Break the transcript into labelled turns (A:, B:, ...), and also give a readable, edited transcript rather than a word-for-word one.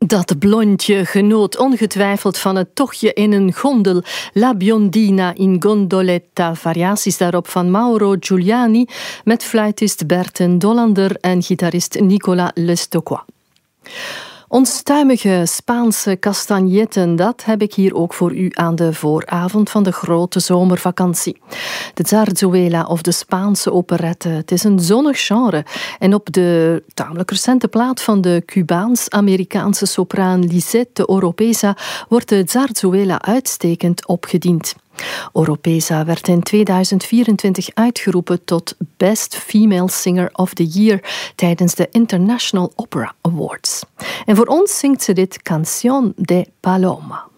A: Dat blondje genoot ongetwijfeld van het tochtje in een gondel. La Biondina in Gondoletta. Variaties daarop van Mauro Giuliani met fluitist Berten Dollander en gitarist Nicolas Lestoquois. Onstuimige Spaanse castagnetten, dat heb ik hier ook voor u aan de vooravond van de grote zomervakantie. De zarzuela of de Spaanse operette, het is een zonnig genre. En op de tamelijk recente plaat van de Cubaans-Amerikaanse sopraan Lisette Oropeza wordt de zarzuela uitstekend opgediend. Oropeza werd in 2024 uitgeroepen tot Best Female Singer of the Year tijdens de International Opera Awards. En voor ons zingt ze dit Canción de Paloma.